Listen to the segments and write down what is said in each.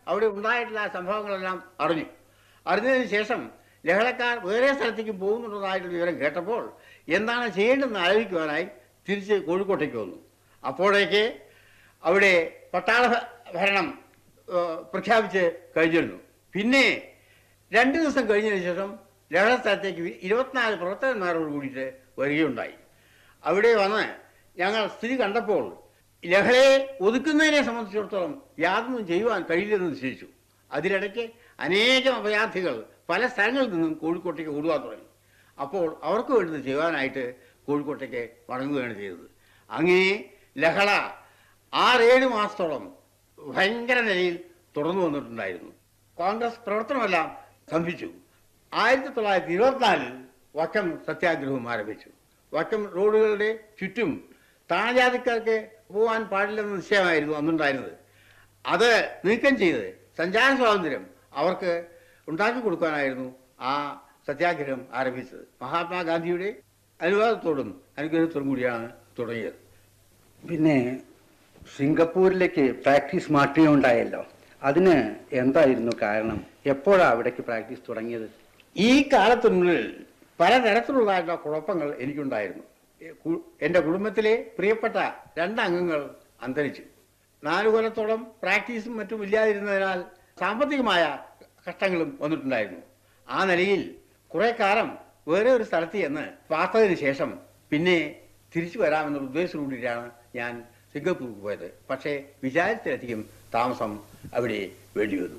അവിടെ ഉണ്ടായിട്ടുള്ള സംഭവങ്ങളെല്ലാം അറിഞ്ഞതിന് ശേഷം ലഹളക്കാർ വേറെ സ്ഥലത്തേക്ക് പോകുന്നുള്ളതായിട്ടുള്ള വിവരം കേട്ടപ്പോൾ എന്താണ് ചെയ്യേണ്ടതെന്ന് ആലോചിക്കുവാനായി തിരിച്ച് കോഴിക്കോട്ടേക്ക് വന്നു. അപ്പോഴേക്ക് അവിടെ പട്ടാള ഭരണം പ്രഖ്യാപിച്ച് കഴിഞ്ഞിരുന്നു. പിന്നെ 2 ദിവസം കഴിഞ്ഞതിന് ശേഷം ലഹള സ്ഥലത്തേക്ക് 24 പ്രവർത്തകന്മാരോട് കൂടിയിട്ട് വരികയുണ്ടായി. അവിടെ വന്ന് ഞങ്ങൾ സ്ഥിതി കണ്ടപ്പോൾ ലഹളയെ ഒതുക്കുന്നതിനെ സംബന്ധിച്ചിടത്തോളം യാതൊന്നും ചെയ്യുവാൻ കഴിയില്ലെന്ന് നിശ്ചയിച്ചു. അതിനിടയ്ക്ക് അനേകം അഭയാർത്ഥികൾ പല സ്ഥലങ്ങളിൽ നിന്നും കോഴിക്കോട്ടേക്ക് ഓടുവാൻ തുടങ്ങി. അപ്പോൾ അവർക്ക് വേണ്ടത് ചെയ്യുവാനായിട്ട് കോഴിക്കോട്ടേക്ക് മടങ്ങുകയാണ് ചെയ്തത്. അങ്ങനെ ലഹള 6-7 മാസത്തോളം ഭയങ്കര നിലയിൽ തുടർന്നു വന്നിട്ടുണ്ടായിരുന്നു. കോൺഗ്രസ് പ്രവർത്തനമെല്ലാം സ്തംഭിച്ചു. 1924 വക്കം സത്യാഗ്രഹവും ആരംഭിച്ചു. വക്കം റോഡുകളുടെ ചുറ്റും താണജാതിക്കാർക്ക് പോകാൻ പാടില്ലെന്ന നിശ്ചയമായിരുന്നു അന്നുണ്ടായിരുന്നത്. അത് നീക്കം ചെയ്ത് സഞ്ചാര സ്വാതന്ത്ര്യം അവർക്ക് ഉണ്ടാക്കി കൊടുക്കാനായിരുന്നു ആ സത്യാഗ്രഹം ആരംഭിച്ചത്. മഹാത്മാഗാന്ധിയുടെ അനുവാദത്തോടും അനുഗ്രഹത്തോടും കൂടിയാണ് തുടങ്ങിയത്. പിന്നെ സിംഗപ്പൂരിലേക്ക് പ്രാക്ടീസ് മാറ്റുകയുണ്ടായല്ലോ, അതിന് എന്തായിരുന്നു കാരണം? എപ്പോഴാണ് അവിടേക്ക് പ്രാക്ടീസ് തുടങ്ങിയത്? ഈ കാലത്തിനുള്ളിൽ പലതരത്തിലുള്ളതായിട്ടുള്ള കുഴപ്പങ്ങൾ എനിക്കുണ്ടായിരുന്നു. എൻ്റെ കുടുംബത്തിലെ പ്രിയപ്പെട്ട 2 അംഗങ്ങൾ അന്തരിച്ചു. 4 കൊല്ലത്തോളം പ്രാക്ടീസും മറ്റും ഇല്ലാതിരുന്നതിനാൽ സാമ്പത്തികമായ കഷ്ടങ്ങളും വന്നിട്ടുണ്ടായിരുന്നു. ആ നിലയിൽ കുറെ കാലം വേറെ ഒരു സ്ഥലത്ത് ചെന്ന് പാർത്തതിന് ശേഷം പിന്നെ തിരിച്ചു വരാമെന്നുള്ള ഉദ്ദേശത്തോടുകൂടിയാണ് ഞാൻ സിംഗപ്പൂർക്ക് പോയത്. പക്ഷേ വിചാരിച്ചതിലധികം താമസം അവിടെ വേണ്ടി വന്നു.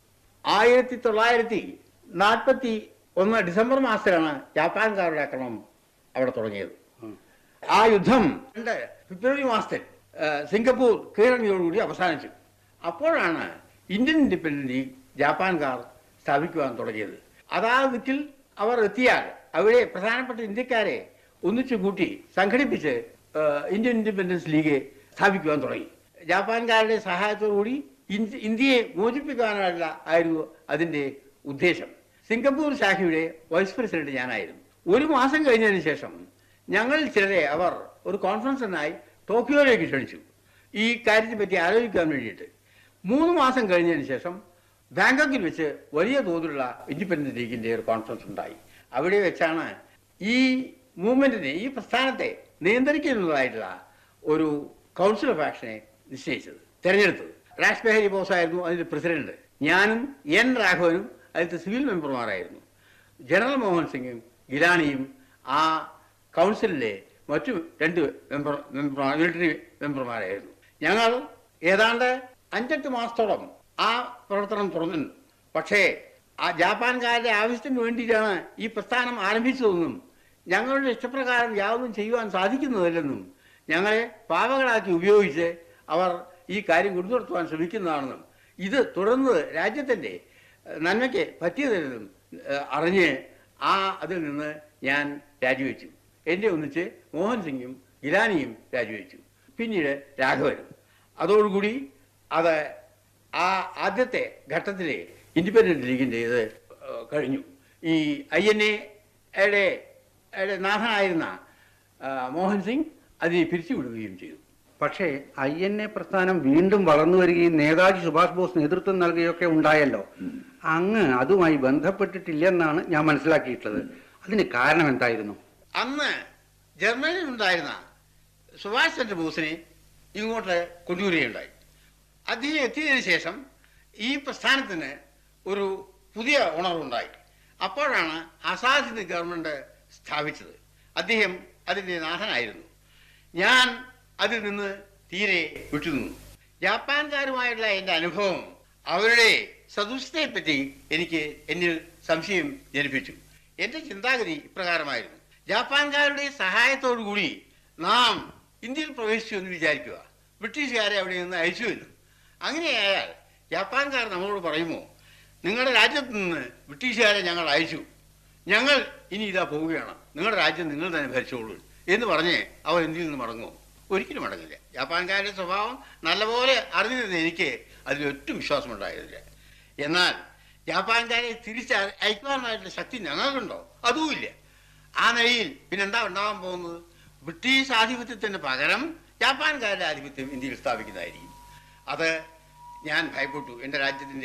1941 ഡിസംബർ മാസത്തിലാണ് ജാപ്പാൻകാരുടെ ആക്രമണം അവിടെ തുടങ്ങിയത്. ആ യുദ്ധം ഫെബ്രുവരി മാസത്തിൽ സിംഗപ്പൂർ കീഴടങ്ങിയോടുകൂടി അവസാനിച്ചു. അപ്പോഴാണ് ഇന്ത്യൻ ഇൻഡിപെൻഡൻസ് ലീഗ് ജാപ്പാൻകാർ സ്ഥാപിക്കുവാൻ തുടങ്ങിയത്. അതാതിൽ അവർ എത്തിയാൽ അവിടെ പ്രധാനപ്പെട്ട ഇന്ത്യക്കാരെ ഒന്നിച്ചു കൂട്ടി സംഘടിപ്പിച്ച് ഇന്ത്യൻ ഇൻഡിപെൻഡൻസ് ലീഗ് സ്ഥാപിക്കുവാൻ തുടങ്ങി. ജാപ്പാൻകാരുടെ സഹായത്തോടുകൂടി ഇന്ത്യയെ മോചിപ്പിക്കാനുള്ള ആയിരുന്നു അതിൻ്റെ ഉദ്ദേശം. സിംഗപ്പൂർ ശാഖയുടെ വൈസ് പ്രസിഡന്റ് ഞാനായിരുന്നു. 1 മാസം കഴിഞ്ഞതിന് ശേഷം ഞങ്ങളിൽ ചിലരെ അവർ ഒരു കോൺഫറൻസിനായി ടോക്കിയോയിലേക്ക് ക്ഷണിച്ചു, ഈ കാര്യത്തെ പറ്റി ആലോചിക്കാൻ വേണ്ടിയിട്ട്. 3 മാസം കഴിഞ്ഞതിന് ശേഷം ബാങ്കോക്കിൽ വെച്ച് വലിയ തോതിലുള്ള ഇൻഡിപെൻഡൻസ് ലീഗിൻ്റെ ഒരു കോൺഫറൻസ് ഉണ്ടായി. അവിടെ വെച്ചാണ് ഈ മൂവ്മെന്റിനെ, ഈ പ്രസ്ഥാനത്തെ നിയന്ത്രിക്കുന്നതായിട്ടുള്ള ഒരു കൗൺസിൽ ഓഫ് ആക്ഷനെ നിശ്ചയിച്ചത്, തെരഞ്ഞെടുത്തത്. രാജ് ബെഹരി ബോസ് ആയിരുന്നു അതിൻ്റെ പ്രസിഡന്റ്. ഞാനും എൻ രാഘവനും അതിലത്തെ സിവിൽ മെമ്പർമാരായിരുന്നു. ജനറൽ മോഹൻ സിംഗും ഗിലാനിയും ആ കൗൺസിലിലെ മറ്റു 2 മിലിറ്ററി മെമ്പർമാരായിരുന്നു. ഞങ്ങൾ ഏതാണ്ട് 5-8 മാസത്തോളം ആ പ്രവർത്തനം തുടർന്നു. പക്ഷേ ആ ജാപ്പാൻകാരുടെ ആവശ്യത്തിന് വേണ്ടിയിട്ടാണ് ഈ പ്രസ്ഥാനം ആരംഭിച്ചതെന്നും ഞങ്ങളുടെ ഇഷ്ടപ്രകാരം യാതൊന്നും ചെയ്യുവാൻ സാധിക്കുന്നതല്ലെന്നും ഞങ്ങളെ പാവകളാക്കി ഉപയോഗിച്ച് അവർ ഈ കാര്യം കൊണ്ടുനടത്തുവാൻ ശ്രമിക്കുന്നതാണെന്നും ഇത് തുടർന്ന് രാജ്യത്തിൻ്റെ നന്മയ്ക്ക് പറ്റിയതല്ലെന്നും അറിഞ്ഞ് അതിൽ നിന്ന് ഞാൻ രാജിവെച്ചു. എന്നെ ഒന്നിച്ച് മോഹൻ സിംഗും ഗിലാനിയും രാജിവെച്ചു. പിന്നീട് രാഘവനും. അതോടുകൂടി അത് ആ ആദ്യത്തെ ഘട്ടത്തിലെ ഇൻഡിപെൻഡൻസ് ലീഗിൻ്റെ ഇത് കഴിഞ്ഞു. ഈ INA-യുടെ നാഥനായിരുന്ന മോഹൻ സിംഗ് അതിനെ പിരിച്ചുവിടുകയും ചെയ്തു. പക്ഷേ INA പ്രസ്ഥാനം വീണ്ടും വളർന്നു വരികയും നേതാജി സുഭാഷ് ബോസ് നേതൃത്വം നൽകുകയൊക്കെ ഉണ്ടായല്ലോ. അങ്ങ് അതുമായി ബന്ധപ്പെട്ടിട്ടില്ലെന്നാണ് ഞാൻ മനസ്സിലാക്കിയിട്ടുള്ളത്. അതിന് കാരണം എന്തായിരുന്നു? അന്ന് ജർമ്മനിയിൽ ഉണ്ടായിരുന്ന സുഭാഷ് ചന്ദ്ര ബോസിനെ ഇങ്ങോട്ട് കൊണ്ടുവരികയുണ്ടായി. അദ്ദേഹം എത്തിയതിനു ശേഷം ഈ പ്രസ്ഥാനത്തിന് ഒരു പുതിയ ഉണർവുണ്ടായി. അപ്പോഴാണ് ആസാദ് ഹിന്ദ് ഗവൺമെന്റ് സ്ഥാപിച്ചത്. അദ്ദേഹം അതിൻ്റെ നാഥനായിരുന്നു. ഞാൻ അതിൽ നിന്ന് തീരെ വിട്ടുനിന്നു. ജാപ്പാൻകാരുമായുള്ള എൻ്റെ അനുഭവം അവരുടെ സദുഷ്ടതയെപ്പറ്റി എന്നിൽ സംശയം ജനിപ്പിച്ചു. എൻ്റെ ചിന്താഗതി ഇപ്രകാരമായിരുന്നു: ജാപ്പാൻകാരുടെ സഹായത്തോടുകൂടി നാം ഇന്ത്യയിൽ പ്രവേശിച്ചു എന്ന് വിചാരിക്കുക, ബ്രിട്ടീഷുകാരെ അവിടെ നിന്ന് അയച്ചുവല്ലോ. അങ്ങനെയായാൽ ജാപ്പാൻകാർ നമ്മളോട് പറയുമോ, നിങ്ങളുടെ രാജ്യത്ത് നിന്ന് ബ്രിട്ടീഷുകാരെ ഞങ്ങൾ അയച്ചു, ഞങ്ങൾ ഇനി ഇതാ പോവുകയാണ്, നിങ്ങളുടെ രാജ്യം നിങ്ങൾ തന്നെ ഭരിച്ചോളൂ എന്ന് പറഞ്ഞ് അവർ ഇന്ത്യയിൽ നിന്ന് മടങ്ങുമോ? ഒരിക്കലും മടങ്ങില്ല. ജാപ്പാൻകാരുടെ സ്വഭാവം നല്ലപോലെ അറിഞ്ഞിരുന്ന എനിക്ക് അതിലൊട്ടും വിശ്വാസമുണ്ടായിരുന്നില്ല. എന്നാൽ ജാപ്പാൻകാരെ അയക്കുവാനായിട്ടുള്ള ശക്തി ഞങ്ങൾക്കുണ്ടോ? അതുമില്ല. ആ നിലയിൽ പിന്നെന്താ ഉണ്ടാകാൻ പോകുന്നത്? ബ്രിട്ടീഷ് ആധിപത്യത്തിന് പകരം ജാപ്പാൻകാരുടെ ആധിപത്യം ഇന്ത്യയിൽ സ്ഥാപിക്കുന്നതായിരിക്കും. അത് ഞാൻ ഭയപ്പെട്ടു. എൻ്റെ രാജ്യത്തിൻ്റെ